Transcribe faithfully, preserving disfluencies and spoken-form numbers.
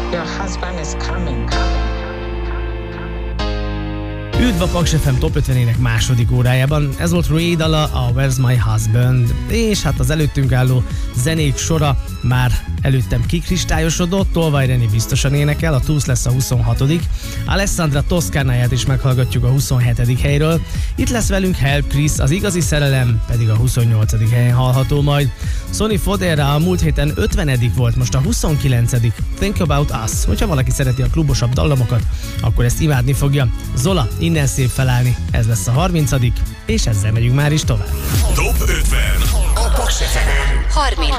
Your husband is coming, coming. Üdv a Paks ef em Top ötvenének második órájában. Ez volt Ray dala, a Where's My Husband. És hát az előttünk álló zenék sora már előttem kikristályosodott. Tolvaj Reni biztosan énekel, a Tools lesz a huszonhatodik Alessandra Toscanáját is meghallgatjuk a huszonhetedik helyről. Itt lesz velünk Help Chris, az igazi szerelem pedig a huszonnyolcadik helyen hallható majd. Sonny Fodera a múlt héten ötvenedik volt, most a huszonkilencedik Think About Us. Hogyha valaki szereti a klubosabb dallamokat, akkor ezt imádni fogja. Zola, Innen szép felállni, ez lesz a harmincadik és ezzel megyünk már is tovább. Top ötven a Paks ef em. harminc